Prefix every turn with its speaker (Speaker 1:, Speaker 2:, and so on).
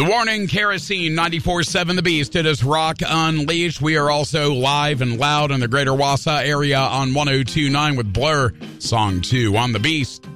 Speaker 1: The Warning, Kerosene, 94.7 The Beast. It is Rock Unleashed. We are also live and loud in the greater Wausau area on 102.9 with Blur, Song 2 on The Beast.